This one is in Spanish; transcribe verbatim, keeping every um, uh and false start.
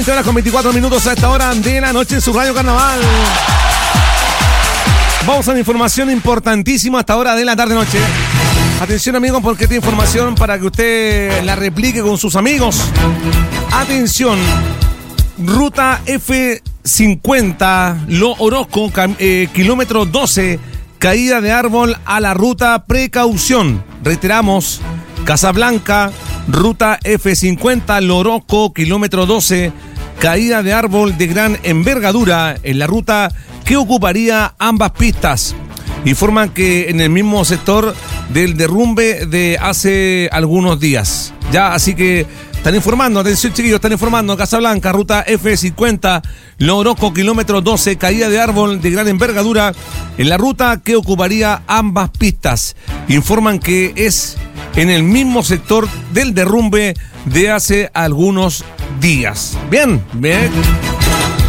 Horas con veinticuatro minutos a esta hora de la noche en su Radio Carnaval. Vamos a la información importantísima a esta hora de la tarde-noche. Atención, amigos, porque esta información para que usted la replique con sus amigos. Atención, ruta F cincuenta, Lo Orozco, eh, kilómetro doce, caída de árbol a la ruta Precaución. Reiteramos, Casablanca, ruta F cincuenta, Lo Orozco, kilómetro doce, caída de árbol de gran envergadura en la ruta que ocuparía ambas pistas. Informan que en el mismo sector del derrumbe de hace algunos días. Ya, así que están informando, atención chiquillos, están informando, Casablanca, ruta F cincuenta, Lo Orozco, kilómetro doce, caída de árbol de gran envergadura en la ruta que ocuparía ambas pistas. Informan que es en el mismo sector del derrumbe de hace algunos días. Bien, bien.